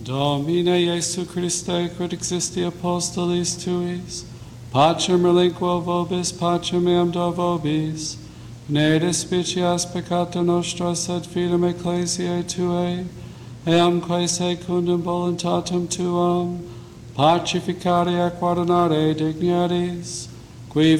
Domine Iesu Christe, quid existi apostolis tuis, pacem relinquo vobis, pacem meam do vobis, ne despicias peccata nostra, sed fidem ecclesiae tuae, eam quae secundum voluntatem tuam, pacificare ac ordinare digniaris, qui